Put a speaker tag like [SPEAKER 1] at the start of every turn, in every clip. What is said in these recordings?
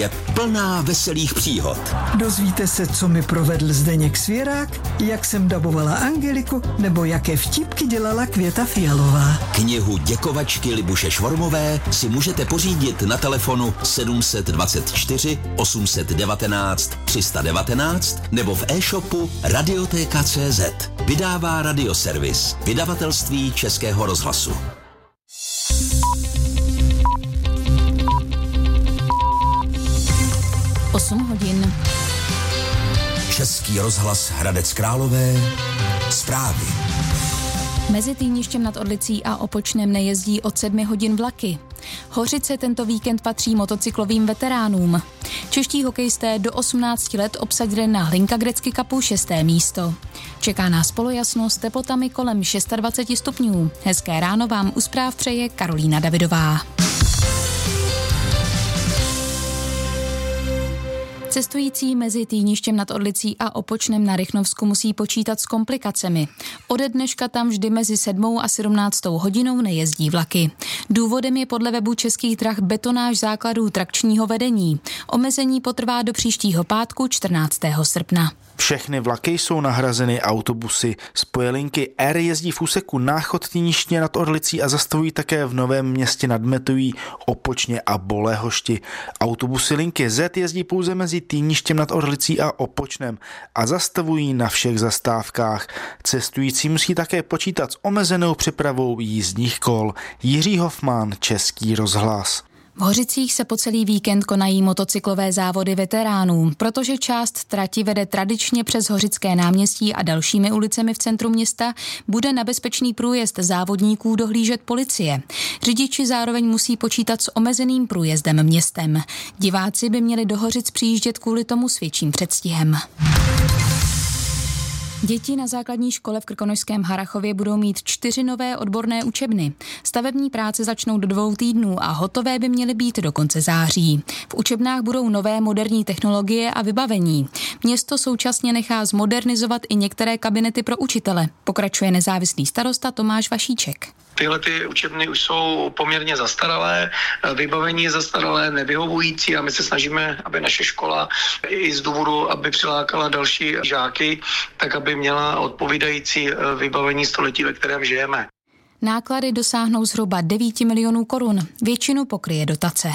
[SPEAKER 1] je plná veselých příhod.
[SPEAKER 2] Dozvíte se, co mi provedl Zdeněk Svěrák, jak jsem dabovala Angeliku, nebo jaké vtipky dělala Květa Fialová.
[SPEAKER 1] Knihu Děkovačky Libuše Švormové si můžete pořídit na telefonu 724 819 319 nebo v e-shopu Radioteka.cz. Vydává Radioservis, vydavatelství Českého rozhlasu.
[SPEAKER 3] hodin.
[SPEAKER 1] Český rozhlas Hradec Králové. Zprávy.
[SPEAKER 3] Mezi Týništěm nad Orlicí a Opočnem nejezdí od 7 hodin vlaky. Hořice tento víkend patří motocyklovým veteránům. Čeští hokejisté do 18 let obsadili na Hlinka Gretzky Cupu 6. místo. Čeká nás polojasno s teplotami kolem 26 stupňů. Hezké ráno vám u zpráv přeje Karolína Davidová. Cestující mezi Týništěm nad Orlicí a Opočnem na Rychnovsku musí počítat s komplikacemi. Ode dneška tam vždy mezi 7 a 17 hodinou nejezdí vlaky. Důvodem je podle webu Českých drah betonáž základů trakčního vedení. Omezení potrvá do příštího pátku 14. srpna.
[SPEAKER 4] Všechny vlaky jsou nahrazeny autobusy. Spojelinky R jezdí v úseku Náchod-Týniště nad Orlicí a zastavují také v Novém Městě nad Metují, Opočně a Boléhošti. Autobusy linky Z jezdí pouze mezi Týništěm nad Orlicí a Opočnem a zastavují na všech zastávkách. Cestující musí také počítat s omezenou přepravou jízdních kol. Jiří Hofmann, Český rozhlas.
[SPEAKER 3] V Hořicích se po celý víkend konají motocyklové závody veteránů, protože část trati vede tradičně přes Hořické náměstí a dalšími ulicemi v centru města, bude na bezpečný průjezd závodníků dohlížet policie. Řidiči zároveň musí počítat s omezeným průjezdem městem. Diváci by měli do Hořic přijíždět kvůli tomu s větším předstihem. Děti na základní škole v Krkonošském Harrachově budou mít 4 nové odborné učebny. Stavební práce začnou do 2 týdnů a hotové by měly být do konce září. V učebnách budou nové moderní technologie a vybavení. Město současně nechá zmodernizovat i některé kabinety pro učitele. Pokračuje nezávislý starosta Tomáš Vašíček.
[SPEAKER 5] Tyhle ty učebny už jsou poměrně zastaralé, vybavení je zastaralé, nevyhovující a my se snažíme, aby naše škola i z důvodu, aby přilákala další žáky, tak aby měla odpovídající vybavení století, ve kterém žijeme.
[SPEAKER 3] Náklady dosáhnou zhruba 9 milionů korun, většinu pokryje dotace.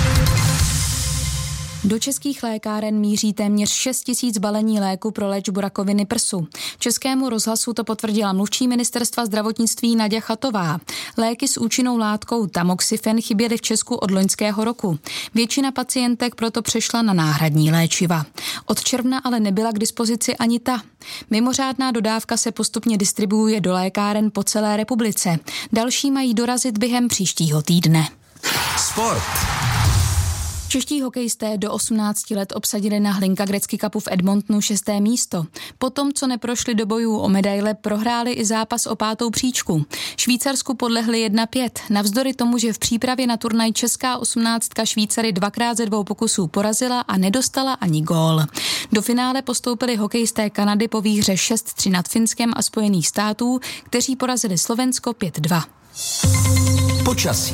[SPEAKER 3] Do českých lékáren míří téměř 6 000 balení léku pro léčbu rakoviny prsu. Českému rozhlasu to potvrdila mluvčí ministerstva zdravotnictví Naďa Chatová. Léky s účinnou látkou tamoxifen chyběly v Česku od loňského roku. Většina pacientek proto přešla na náhradní léčiva. Od června ale nebyla k dispozici ani ta. Mimořádná dodávka se postupně distribuuje do lékáren po celé republice. Další mají dorazit během příštího týdne.
[SPEAKER 1] Sport.
[SPEAKER 3] Čeští hokejisté do 18 let obsadili na Hlinka Gretzky Cupu v Edmontonu 6. místo. Potom, co neprošli do bojů o medaile, prohráli i zápas o 5. příčku. Švýcarsku podlehli 1-5. Navzdory tomu, že v přípravě na turnaj česká 18 Švýcary 2x ze 2 pokusů porazila a nedostala ani gól. Do finále postoupili hokejisté Kanady po výhře 6-3 nad Finskem a Spojených států, kteří porazili Slovensko 5-2.
[SPEAKER 1] Počasí.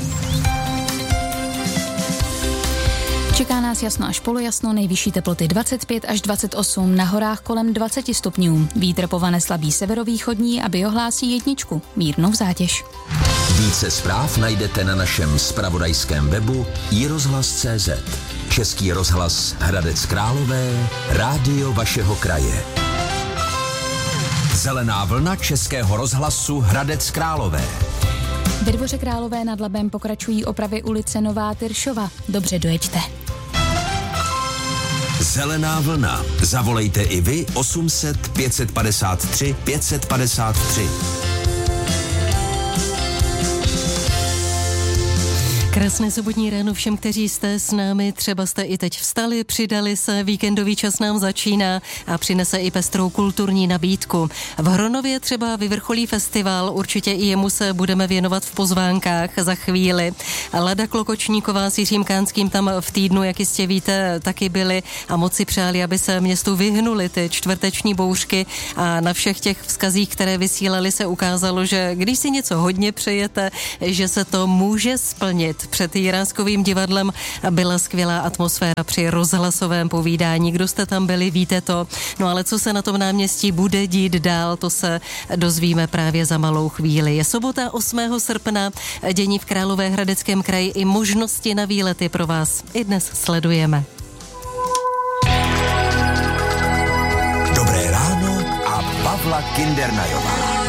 [SPEAKER 3] Čeká nás jasno až polojasno, nejvyšší teploty 25 až 28, na horách kolem 20 stupňů. Vítr povane slabý severovýchodní a ohlásí 1, mírnou zátěž.
[SPEAKER 1] Více zpráv najdete na našem zpravodajském webu iRozhlas.cz. Český rozhlas Hradec Králové, rádio vašeho kraje. Zelená vlna Českého rozhlasu Hradec Králové.
[SPEAKER 3] Ve Dvoře Králové nad Labem pokračují opravy ulice Nová Tyršova. Dobře dojeďte.
[SPEAKER 1] Zelená vlna. Zavolejte i vy 800 553 553.
[SPEAKER 6] Krásné sobotní ráno všem, kteří jste s námi, třeba jste i teď vstali, přidali se, víkendový čas nám začíná a přinese i pestrou kulturní nabídku. V Hronově třeba vyvrcholí festival, určitě i jemu se budeme věnovat v pozvánkách za chvíli. Lada Klokočníková s Jiřím Kánským tam v týdnu, jak jistě víte, taky byli a moc si přáli, aby se městu vyhnuly ty čtvrteční bouřky a na všech těch vzkazích, které vysílali, se ukázalo, že když si něco hodně přejete, že se to může splnit. před Jiráskovým divadlem byla skvělá atmosféra při rozhlasovém povídání. Kdo jste tam byli, víte to. No ale co se na tom náměstí bude dít dál, to se dozvíme právě za malou chvíli. Je sobota 8. srpna, dění v Královéhradeckém kraji i možnosti na výlety pro vás i dnes sledujeme.
[SPEAKER 1] Dobré ráno a Pavla Kindernajová.